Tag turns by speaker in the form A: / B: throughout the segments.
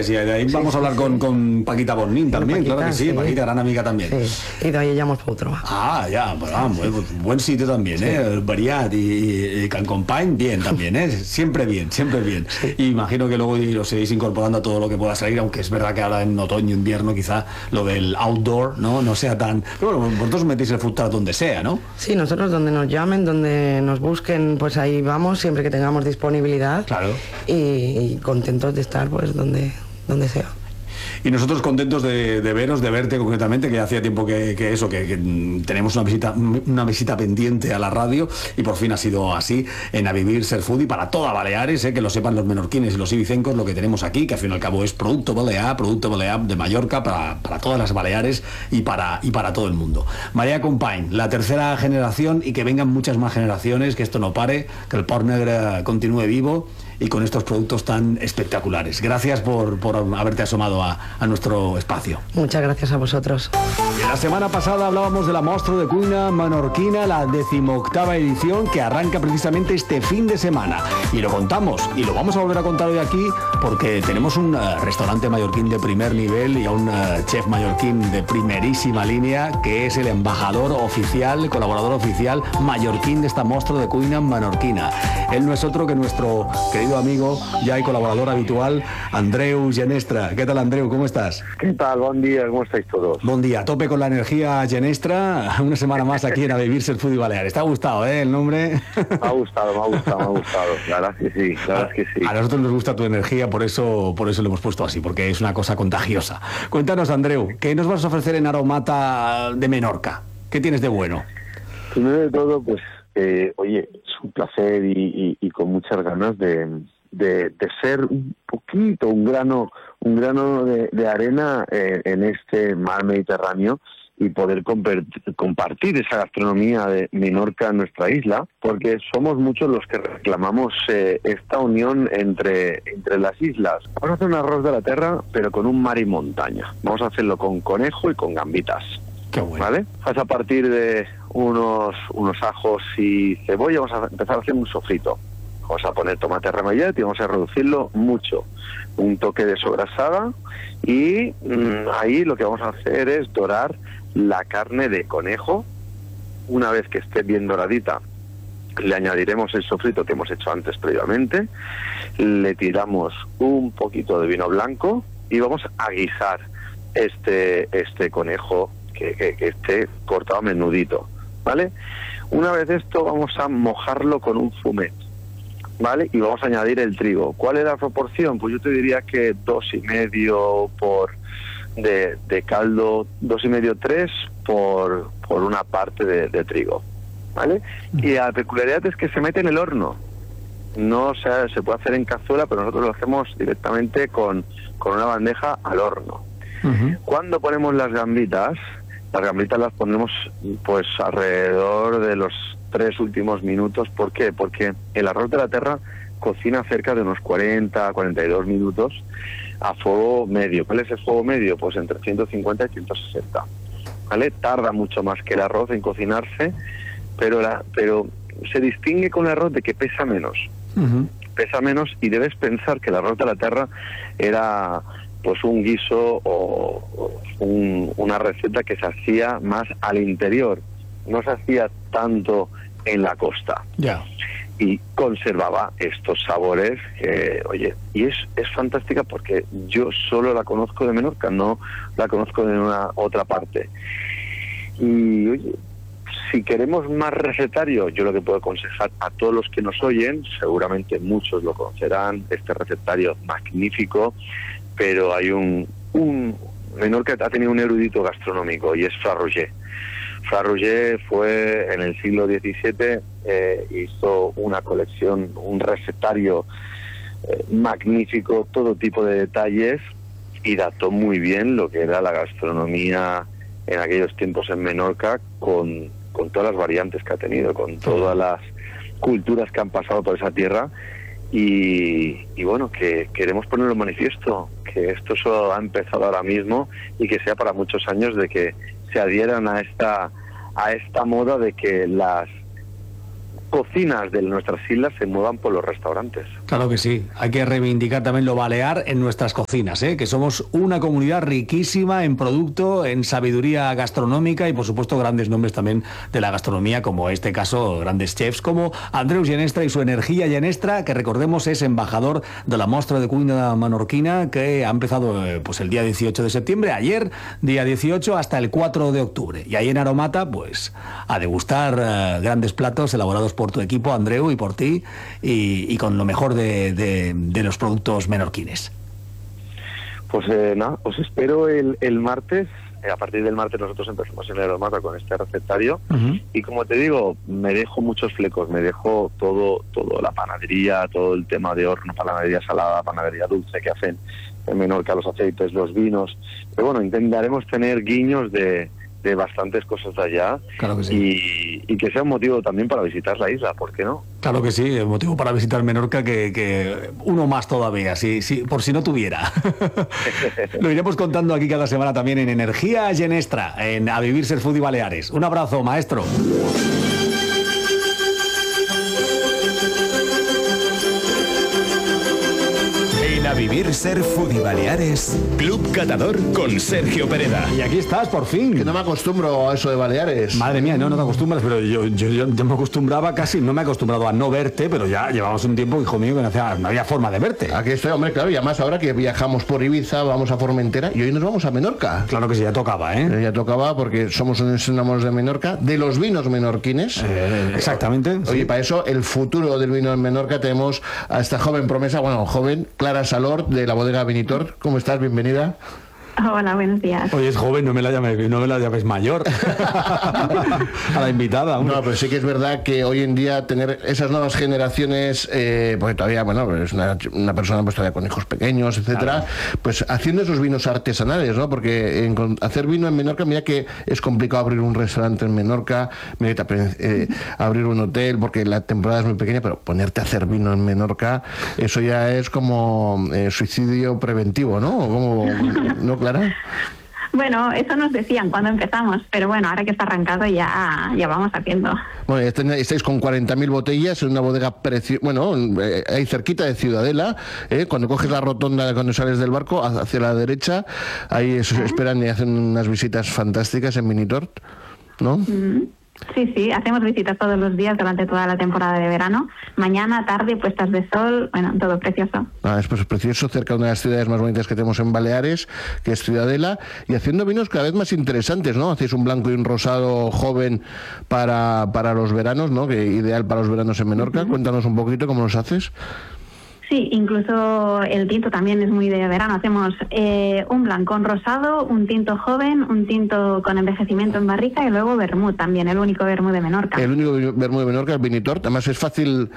A: sí. De ahí vamos a hablar con Paquita Bornín también, Paquita, claro que sí. Paquita, gran amiga también.
B: Sí. I d'ahir ja mos podeu trobar.
A: Ah, ya, buen sitio también, Variat y Can Company, bien también, siempre bien. Sí. Y imagino que luego os seguís incorporando a todo lo que pueda salir, aunque es verdad que ahora en otoño, invierno, quizá lo del outdoor, no sea tan... Pero bueno, vosotros metéis el food truck donde sea, ¿no?
B: Sí, nosotros donde nos llamen, donde nos busquen, pues ahí vamos, siempre que tengamos disponibilidad.
A: Claro.
B: Y contentos de estar pues donde sea.
A: Y nosotros contentos de veros, de verte concretamente, que hacía tiempo que tenemos una visita pendiente a la radio, y por fin ha sido así en A Vivir Ser Foodie para toda Baleares, que lo sepan los menorquines y los ibicencos lo que tenemos aquí, que al fin y al cabo es producto balear de Mallorca para todas las Baleares y para todo el mundo. María Company, la tercera generación, y que vengan muchas más generaciones, que esto no pare, que el Port Negre continúe vivo y con estos productos tan espectaculares. Gracias por haberte asomado a nuestro espacio.
B: Muchas gracias a vosotros.
A: Y la semana pasada hablábamos de la Mostra de Cuina Menorquina, la 18ª edición, que arranca precisamente este fin de semana. Y lo contamos, y lo vamos a volver a contar hoy aquí, porque tenemos un restaurante mallorquín de primer nivel y a un chef mallorquín de primerísima línea, que es el embajador oficial, colaborador oficial mallorquín de esta Mostra de Cuina Menorquina. Él no es otro que nuestro querido amigo, ya y colaborador habitual, Andreu Genestra. ¿Qué tal, Andreu? ¿Cómo estás?
C: ¿Qué tal? Buen día, ¿cómo estáis todos?
A: Buen día, a tope con la energía Genestra, una semana más aquí en A Vivir Ser Foodie Baleares. ¿Te ha gustado, el nombre?
C: Me ha gustado. La verdad es que sí.
A: A nosotros nos gusta tu energía, por eso lo hemos puesto así, porque es una cosa contagiosa. Cuéntanos, Andreu, ¿qué nos vas a ofrecer en Aromata de Menorca? ¿Qué tienes de bueno?
C: Primero de todo, pues, oye, es un placer y con muchas ganas de ser un poquito, un grano de arena en este mar Mediterráneo, y poder compartir esa gastronomía de Menorca en nuestra isla, porque somos muchos los que reclamamos esta unión entre las islas. Vamos a hacer un arroz de la tierra, pero con un mar y montaña. Vamos a hacerlo con conejo y con gambitas.
A: Qué bueno.
C: ¿Vale? Vas a partir de unos ajos y cebolla, vamos a empezar a hacer un sofrito. Vamos a poner tomate remollete y vamos a reducirlo mucho. Un toque de sobrasada, y ahí lo que vamos a hacer es dorar la carne de conejo. Una vez que esté bien doradita, le añadiremos el sofrito que hemos hecho antes previamente, le tiramos un poquito de vino blanco y vamos a guisar este conejo que esté cortado menudito, ¿vale? Una vez esto, vamos a mojarlo con un fumet, ¿vale? Y vamos a añadir el trigo. ¿Cuál es la proporción? Pues yo te diría que 2,5 de caldo, 2,5, 3 por una parte de trigo, ¿vale? Y la peculiaridad es que se mete en el horno. No, o sea, se puede hacer en cazuela, pero nosotros lo hacemos directamente con una bandeja al horno. Cuando ponemos las gambitas las ponemos pues alrededor de los 3 últimos minutos. ¿Por qué? Porque el arroz de la tierra cocina cerca de unos 40-42 minutos a fuego medio. ¿Cuál es el fuego medio? Pues entre 150 y 160. ¿Vale? Tarda mucho más que el arroz en cocinarse, pero se distingue con el arroz de que pesa menos. Pesa menos, y debes pensar que el arroz de la tierra era pues un guiso o una receta que se hacía más al interior, no se hacía tanto en la costa.
A: Ya.
C: Y conservaba estos sabores que, oye, y es fantástica, porque yo solo la conozco de Menorca, no la conozco de una otra parte. Y oye, si queremos más recetario, yo lo que puedo aconsejar a todos los que nos oyen, seguramente muchos lo conocerán, este recetario magnífico, pero hay un Menorca ha tenido un erudito gastronómico, y es Fra Roger. Fra Roger fue en el siglo XVII, hizo una colección, un recetario magnífico, todo tipo de detalles, y dató muy bien lo que era la gastronomía en aquellos tiempos en Menorca, con todas las variantes que ha tenido, con todas las culturas que han pasado por esa tierra. Y bueno, que queremos ponerlo en manifiesto, que esto solo ha empezado ahora mismo, y que sea para muchos años, de que se adhieran a esta moda de que las cocinas de nuestras islas se muevan por los restaurantes.
A: Claro que sí, hay que reivindicar también lo balear en nuestras cocinas, que somos una comunidad riquísima en producto, en sabiduría gastronómica y por supuesto grandes nombres también de la gastronomía, como en este caso grandes chefs como Andreu Genestra y su Energía Genestra, que recordemos es embajador de la Mostra de Cuina Menorquina, que ha empezado pues el día 18 de septiembre, ayer, día 18, hasta el 4 de octubre. Y ahí en Aromata, pues a degustar grandes platos elaborados por tu equipo, Andreu, y por ti, y con lo mejor de los productos menorquines.
C: Pues nada, os espero el martes. A partir del martes nosotros empezamos en Aromata con este recetario. Y como te digo, me dejo muchos flecos, me dejo todo la panadería, todo el tema de horno, panadería salada, panadería dulce que hacen en Menorca, los aceites, los vinos. Pero bueno, intentaremos tener guiños de bastantes cosas de allá.
A: Claro que sí.
C: Y que sea un motivo también para visitar la isla, ¿por qué no?
A: Claro que sí, el motivo para visitar Menorca que uno más todavía, por si no tuviera. Lo iremos contando aquí cada semana también en Energía Genestra, en A Vivir Ser Food y Baleares. Un abrazo, maestro.
D: A Vivir Ser Food y Baleares, Club Catador con Sergio Pereda.
A: Y aquí estás, por fin.
E: Que no me acostumbro a eso de Baleares.
A: Madre mía, no te acostumbras, pero yo me acostumbraba casi, no me he acostumbrado a no verte, pero ya llevamos un tiempo, hijo mío, que no había forma de verte.
E: Aquí estoy, hombre, claro, y además ahora que viajamos por Ibiza, vamos a Formentera y hoy nos vamos a Menorca.
A: Claro que sí, ya tocaba,
E: Ya tocaba porque somos unos enamorados de Menorca, de los vinos menorquines.
A: Exactamente.
E: Oye,
A: sí.
E: Para eso, el futuro del vino en Menorca, tenemos a esta joven promesa, joven, Clara Salort, de la bodega Benidorm. ¿Cómo estás? Bienvenida.
F: Hola, buenos días.
A: Oye, es joven, no me la llames mayor. A la invitada.
E: No, pero sí que es verdad que hoy en día tener esas nuevas generaciones, porque todavía, es una persona pues todavía con hijos pequeños, etcétera, claro. Pues haciendo esos vinos artesanales, ¿no? Porque hacer vino en Menorca, mira que es complicado abrir un restaurante en Menorca, abrir un hotel, porque la temporada es muy pequeña, pero ponerte a hacer vino en Menorca, eso ya es como suicidio preventivo, ¿no? ¿No, Clara?
F: Bueno, eso nos decían cuando empezamos, pero bueno, ahora que está arrancado ya vamos haciendo.
E: Bueno, estáis con 40.000 botellas en una bodega ahí cerquita de Ciudadela, cuando coges la rotonda, cuando sales del barco, hacia la derecha, ahí esperan y hacen unas visitas fantásticas en Benidorm, ¿no?
F: Sí, hacemos visitas todos los días durante toda la temporada de verano. Mañana, tarde, puestas de sol, todo precioso.
E: Es precioso, cerca de una de las ciudades más bonitas que tenemos en Baleares, que es Ciudadela, y haciendo vinos cada vez más interesantes, ¿no? Hacéis un blanco y un rosado joven para los veranos, ¿no? Que ideal para los veranos en Menorca. Cuéntanos un poquito cómo los haces.
F: Sí, incluso el tinto también es muy de verano. Hacemos un blancón rosado, un tinto joven, un tinto con envejecimiento en barrica y luego vermut también, el único vermut de Menorca.
E: El único vermut de Menorca, el Benidorm. Además es fácil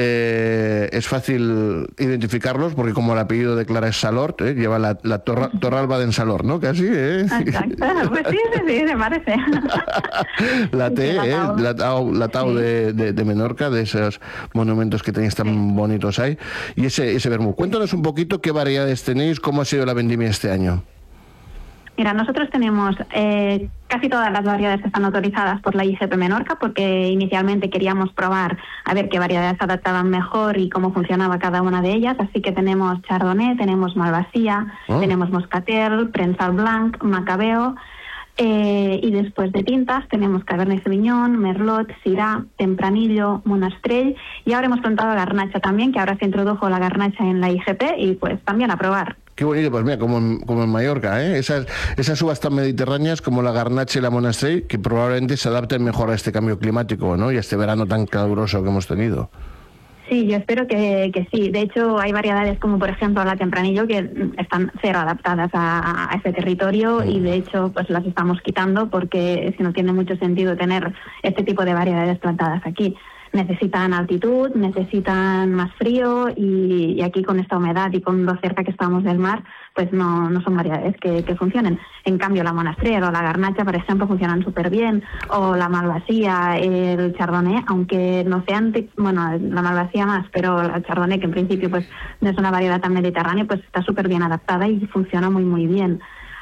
E: identificarlos porque como el apellido de Clara es Salort, lleva la Torralba de Salort, ¿no? Casi,
F: Exacto, pues sí, me parece.
E: La T, la Tau de Menorca, de esos monumentos que tenéis tan bonitos ahí. Y ese vermut. Cuéntanos un poquito qué variedades tenéis, cómo ha sido la vendimia este año.
F: Mira, nosotros tenemos casi todas las variedades que están autorizadas por la IGP Menorca, porque inicialmente queríamos probar a ver qué variedades se adaptaban mejor y cómo funcionaba cada una de ellas. Así que tenemos Chardonnay, tenemos Malvasia, tenemos Moscatel, Prensal Blanc, Macabeo. Y después de tintas tenemos Cabernet Sauvignon, Merlot, Syrah, Tempranillo, Monastrell y ahora hemos plantado Garnacha también, que ahora se introdujo la Garnacha en la IGP y pues también a probar.
E: Qué bonito, pues mira, como en Mallorca, esas uvas tan mediterráneas como la Garnacha y la Monastrell, que probablemente se adapten mejor a este cambio climático, ¿no? Y a este verano tan caluroso que hemos tenido.
F: Sí, yo espero que sí. De hecho, hay variedades como, por ejemplo, la Tempranillo, que están cero adaptadas a ese territorio y, de hecho, pues las estamos quitando porque si no tiene mucho sentido tener este tipo de variedades plantadas aquí. Necesitan altitud, necesitan más frío y aquí con esta humedad y con lo cerca que estamos del mar, pues no son variedades que funcionen. En cambio, la Monastrell o la Garnacha, por ejemplo, funcionan súper bien, o la Malvasia, el Chardonnay, aunque no sean, la Malvasia más, pero el Chardonnay, que en principio pues no es una variedad tan mediterránea, pues está súper bien adaptada y funciona muy, muy bien.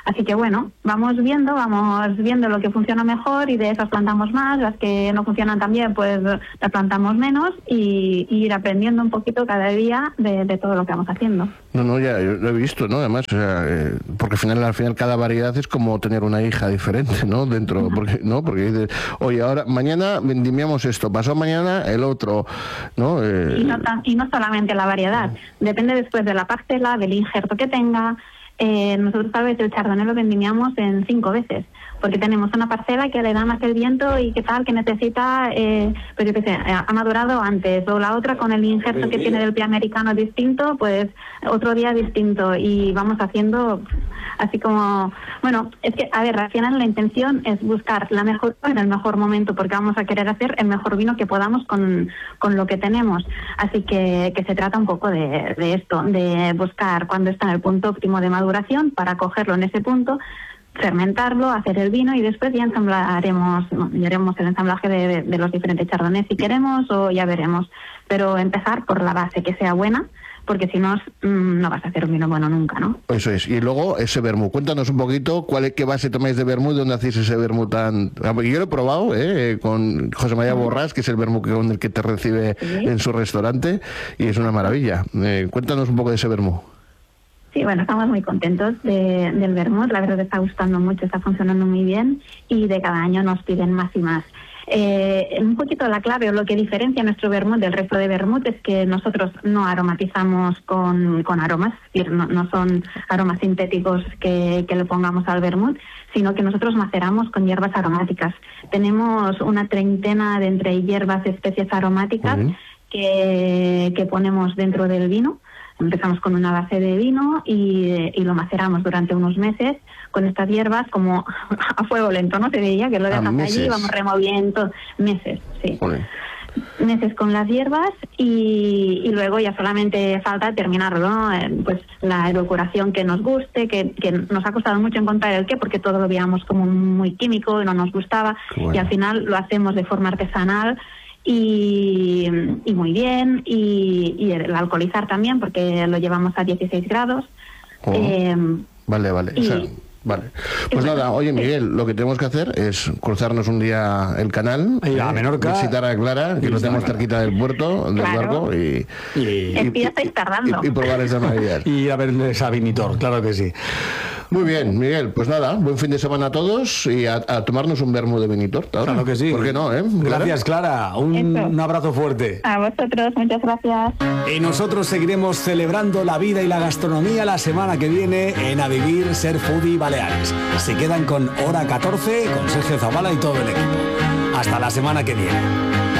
F: Así que bueno, vamos viendo lo que funciona mejor y de esas plantamos más, las que no funcionan tan bien pues las plantamos menos y ir aprendiendo un poquito cada día de todo lo que vamos haciendo.
E: No, ya yo lo he visto, ¿no? Además, o sea, porque al final cada variedad es como tener una hija diferente, ¿no? Dentro, porque dices, oye, ahora mañana vendimiamos esto, pasado mañana el otro, ¿no?
F: Y no solamente la variedad, depende después de la parcela, del injerto que tenga. Nosotros tal vez el chardonnay lo vendimiamos en 5 veces, porque tenemos una parcela que le da más el viento y que tal, que necesita, pues yo qué sé, ha madurado antes, o la otra con el injerto que tiene del pie americano distinto, pues otro día distinto, y vamos haciendo así como, bueno, es que, a ver, al final la intención es buscar la mejor en el mejor momento, porque vamos a querer hacer el mejor vino que podamos con lo que tenemos, así que se trata un poco de esto, de buscar cuándo está en el punto óptimo de maduración para cogerlo en ese punto, fermentarlo, hacer el vino y después ya haremos el ensamblaje de los diferentes chardonnays si queremos, o ya veremos, pero empezar por la base, que sea buena, porque si no, no vas a hacer un vino bueno nunca, ¿no?
E: Eso es. Y luego ese vermut. Cuéntanos un poquito qué base tomáis de vermut, dónde hacéis ese vermut tan... Yo lo he probado con José María Borrás, que es el vermut con el que te recibe en su restaurante, y es una maravilla. Cuéntanos un poco de ese vermut.
F: Sí, bueno, estamos muy contentos del vermut, la verdad está gustando mucho, está funcionando muy bien y de cada año nos piden más y más. Un poquito la clave o lo que diferencia nuestro vermut del resto de vermut es que nosotros no aromatizamos con aromas, es decir, no son aromas sintéticos que le pongamos al vermut, sino que nosotros maceramos con hierbas aromáticas. Tenemos una treintena de entre hierbas, especies aromáticas que ponemos dentro del vino. Empezamos con una base de vino y lo maceramos durante unos meses con estas hierbas como a fuego lento, ¿no? Se veía que lo dejas allí y vamos removiendo meses, sí. Meses con las hierbas y luego ya solamente falta terminarlo, ¿no? Pues la edulcoración que nos guste, que nos ha costado mucho encontrar el qué, porque todo lo veíamos como muy químico y no nos gustaba, y al final lo hacemos de forma artesanal y muy bien, y el alcoholizar también, porque lo llevamos a 16 grados.
E: Vale. Vale. Pues nada, oye Miguel, lo que tenemos que hacer es cruzarnos un día el canal,
A: a Menorca,
E: visitar a Clara, que lo tenemos cerquita del puerto, del barco,
F: y estáis tardando.
E: Y probar esa Navidad.
A: Y a ver esa Vinitor, claro que sí.
E: Muy bien, Miguel, pues nada, buen fin de semana a todos y a tomarnos un vermut de Vinitor.
A: Claro que sí.
E: ¿Por qué no,
A: Gracias, Clara. Un abrazo fuerte.
F: A vosotros, muchas gracias.
A: Y nosotros seguiremos celebrando la vida y la gastronomía la semana que viene en A Vivir Ser Foodie Baleares. Se quedan con Hora 14, con Sergio Zavala y todo el equipo. Hasta la semana que viene.